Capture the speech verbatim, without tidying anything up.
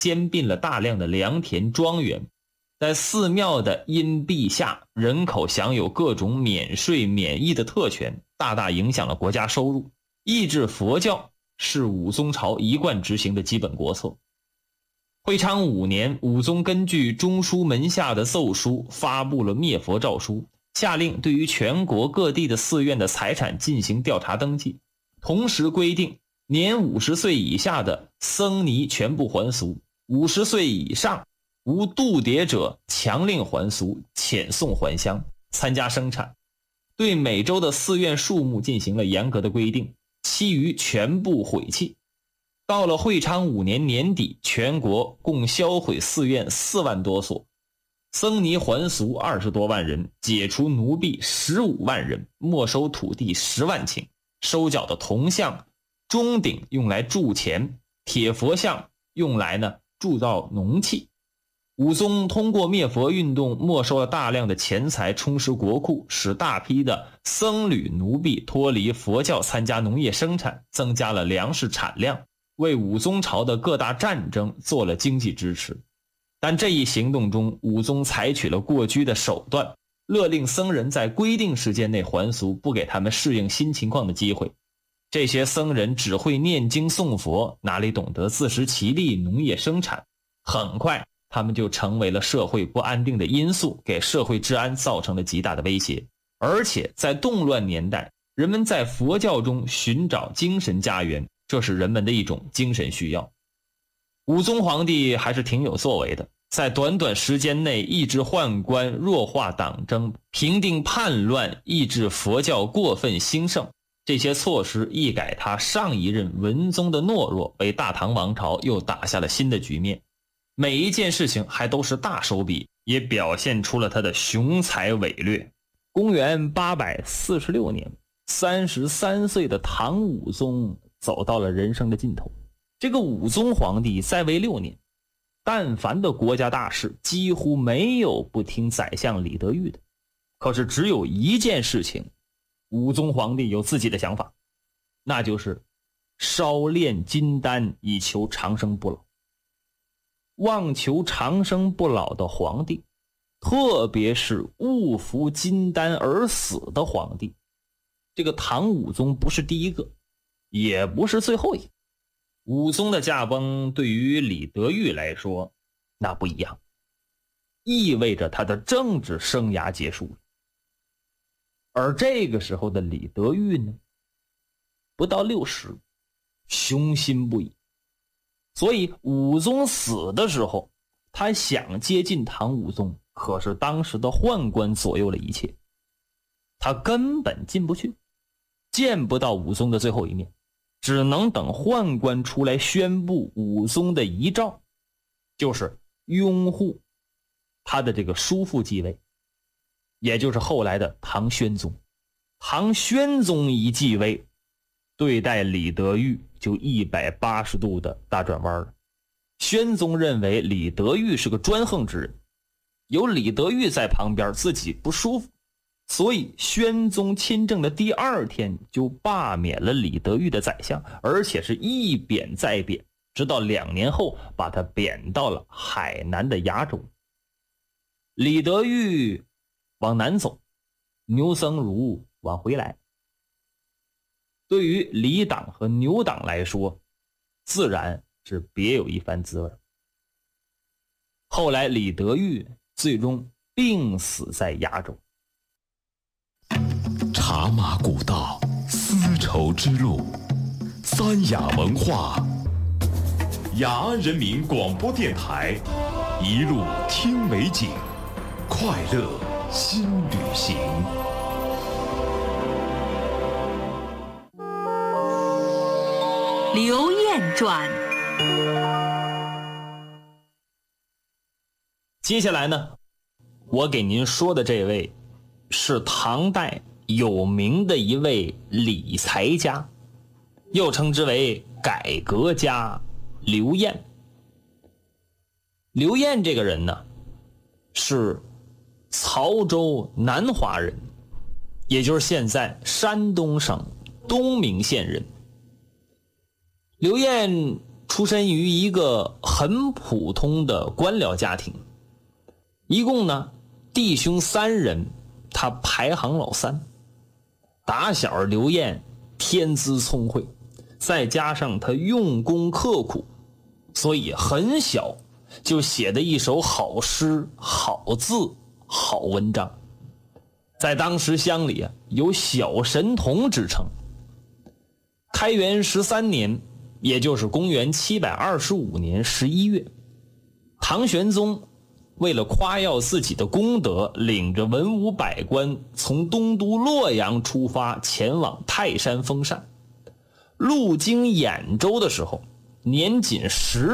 兼并了大量的良田庄园，在寺庙的荫蔽下，人口享有各种免税免役的特权，大大影响了国家收入。抑制佛教是武宗朝一贯执行的基本国策。会昌五年，武宗根据中书门下的奏书发布了灭佛诏书，下令对于全国各地的寺院的财产进行调查登记，同时规定年五十岁以下的僧尼全部还俗，五十岁以上无度牒者强令还俗，遣送还乡参加生产。对每州的寺院数目进行了严格的规定，其余全部毁弃。到了会昌五年年底，全国共销毁寺院四万多所，僧尼还俗二十多万人，解除奴婢十五万人，没收土地十万顷，收缴的铜像、钟鼎用来铸钱，铁佛像用来呢铸造农器。武宗通过灭佛运动没收了大量的钱财，充实国库，使大批的僧侣奴婢脱离佛教参加农业生产，增加了粮食产量，为武宗朝的各大战争做了经济支持。但这一行动中，武宗采取了过激的手段，勒令僧人在规定时间内还俗，不给他们适应新情况的机会。这些僧人只会念经诵佛，哪里懂得自食其力农业生产，很快他们就成为了社会不安定的因素，给社会治安造成了极大的威胁。而且在动乱年代，人们在佛教中寻找精神家园，这是人们的一种精神需要。武宗皇帝还是挺有作为的，在短短时间内抑制宦官，弱化党争，平定叛乱，抑制佛教过分兴盛。这些措施一改他上一任文宗的懦弱，为大唐王朝又打下了新的局面。每一件事情还都是大手笔，也表现出了他的雄才伟略。公元八百四十六年，三十三岁的唐武宗走到了人生的尽头。这个武宗皇帝在位六年，但凡的国家大事几乎没有不听宰相李德裕的。可是只有一件事情，武宗皇帝有自己的想法，那就是烧炼金丹以求长生不老。妄求长生不老的皇帝，特别是误服金丹而死的皇帝，这个唐武宗不是第一个，也不是最后一个。武宗的驾崩对于李德裕来说那不一样，意味着他的政治生涯结束了。而这个时候的李德裕呢，不到六十，雄心不已。所以武宗死的时候，他想接近唐武宗，可是当时的宦官左右了一切，他根本进不去，见不到武宗的最后一面，只能等宦官出来宣布武宗的遗诏，就是拥护他的这个叔父继位，也就是后来的唐宣宗。唐宣宗一继位，对待李德裕就一百八十度的大转弯了。宣宗认为李德裕是个专横之人，有李德裕在旁边自己不舒服，所以宣宗亲政的第二天就罢免了李德裕的宰相，而且是一贬再贬，直到两年后把他贬到了海南的崖州。李德裕往南走，牛僧孺往回来。对于李党和牛党来说，自然是别有一番滋味。后来李德裕最终病死在崖州。 茶马古道，丝绸之路，三雅文化，雅安人民广播电台，一路听美景，快乐新旅行。 刘晏传。 接下来呢，我给您说的这位是唐代有名的一位理财家，又称之为改革家刘晏。刘晏这个人呢，是曹州南华人，也就是现在山东省东明县人。刘晏出出身于一个很普通的官僚家庭，一共呢弟兄三人，他排行老三。打小刘晏天资聪慧，再加上他用功刻苦，所以很小就写的一手好诗、好字、好文章，在当时乡里啊有小神童之称。开元十三年，也就是公元七百二十五年十一月，唐玄宗为了夸耀自己的功德，领着文武百官从东都洛阳出发，前往泰山封禅。路经兖州的时候，年仅十